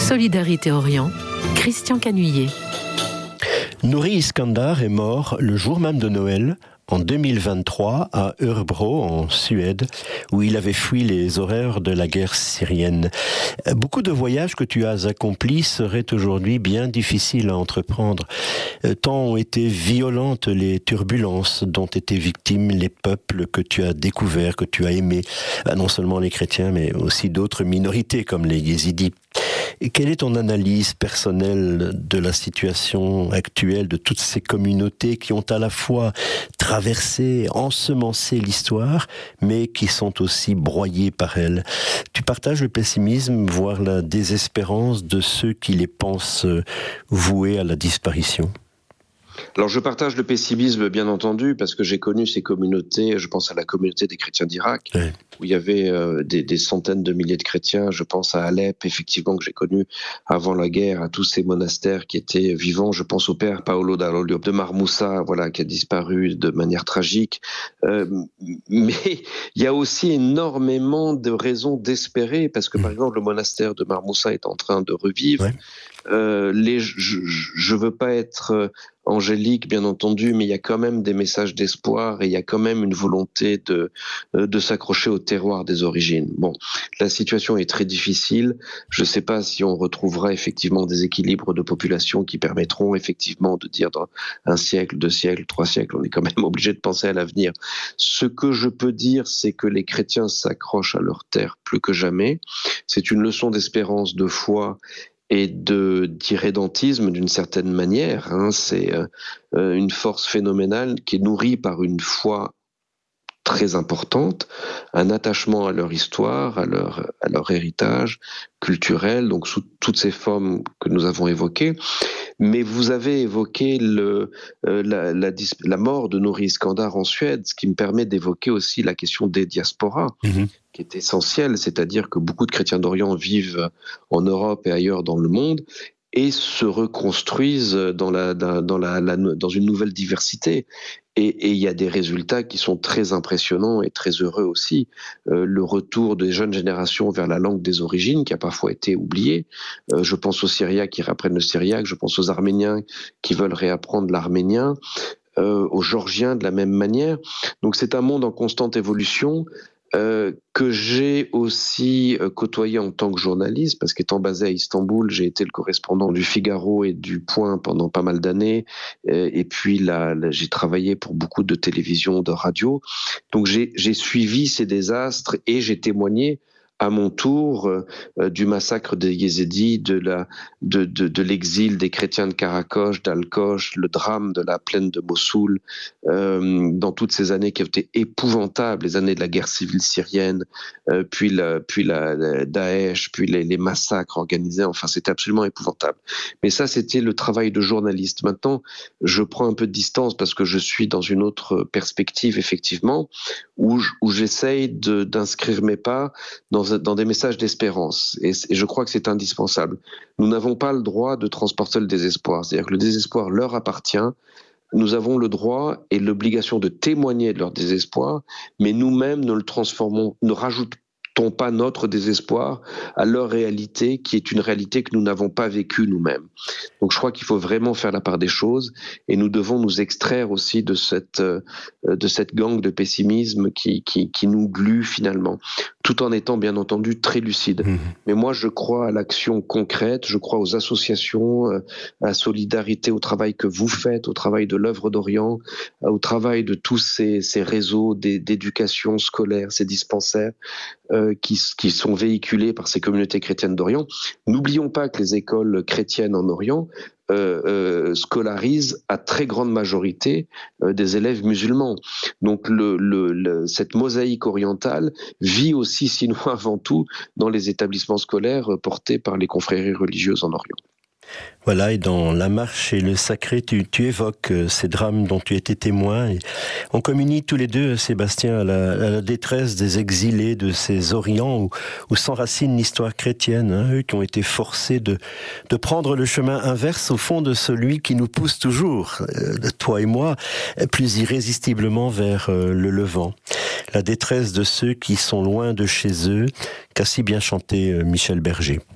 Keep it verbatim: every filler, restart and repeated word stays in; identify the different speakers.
Speaker 1: Solidarité Orient, Christian Canuillet.
Speaker 2: Nouri Iskandar est mort le jour même de Noël, en deux mille vingt-trois, à Örebro, en Suède, où il avait fui les horreurs de la guerre syrienne. Beaucoup de voyages que tu as accomplis seraient aujourd'hui bien difficiles à entreprendre, tant ont été violentes les turbulences dont étaient victimes les peuples que tu as découverts, que tu as aimés, non seulement les chrétiens, mais aussi d'autres minorités comme les yézidis. Et quelle est ton analyse personnelle de la situation actuelle de toutes ces communautés qui ont à la fois traversé, ensemencé l'histoire, mais qui sont aussi broyées par elle? Tu partages le pessimisme, voire la désespérance de ceux qui les pensent voués à la disparition?
Speaker 3: Alors je partage le pessimisme bien entendu parce que j'ai connu ces communautés, je pense à la communauté des chrétiens d'Irak, ouais. où il y avait euh, des, des centaines de milliers de chrétiens, je pense à Alep effectivement que j'ai connu avant la guerre, à tous ces monastères qui étaient vivants, je pense au père Paolo Dall'Olio de Marmoussa, voilà, qui a disparu de manière tragique, euh, mais il y a aussi énormément de raisons d'espérer parce que par exemple le monastère de Marmoussa est en train de revivre, ouais. euh, les, je ne veux pas être angélique, bien entendu, mais il y a quand même des messages d'espoir et il y a quand même une volonté de, de s'accrocher au terroir des origines. Bon, la situation est très difficile. Je ne sais pas si on retrouvera effectivement des équilibres de population qui permettront effectivement de dire dans un siècle, deux siècles, trois siècles, on est quand même obligé de penser à l'avenir. Ce que je peux dire, c'est que les chrétiens s'accrochent à leur terre plus que jamais. C'est une leçon d'espérance, de foi et de d'irrédentisme d'une certaine manière. Hein. C'est euh, une force phénoménale qui est nourrie par une foi très importante, un attachement à leur histoire, à leur, à leur héritage culturel, donc sous toutes ces formes que nous avons évoquées. Mais vous avez évoqué le, euh, la, la, la mort de Nouri Iskandar en Suède, ce qui me permet d'évoquer aussi la question des diasporas, mmh. qui est essentielle, c'est-à-dire que beaucoup de chrétiens d'Orient vivent en Europe et ailleurs dans le monde et se reconstruisent dans, la, dans, la, la, dans une nouvelle diversité. Et il y a des résultats qui sont très impressionnants et très heureux aussi. Euh, le retour des jeunes générations vers la langue des origines, qui a parfois été oubliée. Euh, je pense aux Syriaques qui réapprennent le syriaque, je pense aux Arméniens qui veulent réapprendre l'arménien, euh, aux Géorgiens de la même manière. Donc c'est un monde en constante évolution. Euh, que j'ai aussi euh, côtoyé en tant que journaliste, parce qu'étant basé à Istanbul, j'ai été le correspondant du Figaro et du Point pendant pas mal d'années, euh, et puis là, là, j'ai travaillé pour beaucoup de télévision, de radio, donc j'ai, j'ai suivi ces désastres et j'ai témoigné à mon tour euh, du massacre des Yézidis, de, la, de, de, de l'exil des chrétiens de Karakoche, d'Al-Koch, le drame de la plaine de Mossoul, euh, dans toutes ces années qui ont été épouvantables, les années de la guerre civile syrienne, euh, puis, la, puis la, la Daesh, puis les, les massacres organisés, enfin c'était absolument épouvantable. Mais ça c'était le travail de journaliste. Maintenant, je prends un peu de distance parce que je suis dans une autre perspective effectivement, où, où j'essaye de, d'inscrire mes pas dans dans des messages d'espérance. Et, et je crois que c'est indispensable. Nous n'avons pas le droit de transporter le désespoir. C'est-à-dire que le désespoir leur appartient. Nous avons le droit et l'obligation de témoigner de leur désespoir, mais nous-mêmes ne le transformons, ne rajoutons pas notre désespoir à leur réalité, qui est une réalité que nous n'avons pas vécue nous-mêmes. Donc je crois qu'il faut vraiment faire la part des choses et nous devons nous extraire aussi de cette, de cette gangue de pessimisme qui, qui, qui nous glue finalement, tout en étant bien entendu très lucide. Mmh. Mais moi je crois à l'action concrète, je crois aux associations, à la solidarité, au travail que vous faites, au travail de l'œuvre d'Orient, au travail de tous ces, ces réseaux d'éducation scolaire, ces dispensaires, Euh, qui, qui sont véhiculés par ces communautés chrétiennes d'Orient. N'oublions pas que les écoles chrétiennes en Orient euh, euh, scolarisent à très grande majorité euh, des élèves musulmans. Donc le, le, le, cette mosaïque orientale vit aussi, sinon avant tout, dans les établissements scolaires portés par les confréries religieuses en Orient.
Speaker 2: Voilà, et dans La Marche et le Sacré, tu, tu évoques ces drames dont tu étais témoin. Et on communie tous les deux, Sébastien, à la, à la détresse des exilés de ces Orients où, où s'enracine l'histoire chrétienne, hein, eux qui ont été forcés de, de prendre le chemin inverse au fond de celui qui nous pousse toujours, euh, toi et moi, plus irrésistiblement vers euh, le Levant. La détresse de ceux qui sont loin de chez eux, qu'a si bien chanté euh, Michel Berger.